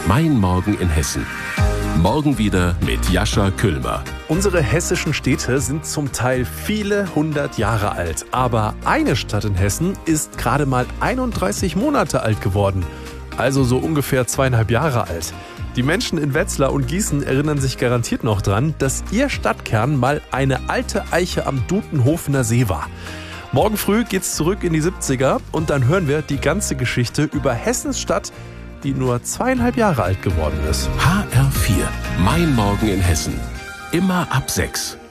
Mein Morgen in Hessen. Morgen wieder mit Jascha Küllmer. Unsere hessischen Städte sind zum Teil viele hundert Jahre alt. Aber eine Stadt in Hessen ist gerade mal 31 Monate alt geworden. Also so ungefähr 2,5 Jahre alt. Die Menschen in Wetzlar und Gießen erinnern sich garantiert noch dran, dass ihr Stadtkern mal eine alte Eiche am Dutenhofener See war. Morgen früh geht's zurück in die 70er und dann hören wir die ganze Geschichte über Hessens Stadt, die nur 2,5 Jahre alt geworden ist. HR4. Mein Morgen in Hessen. Immer ab 6.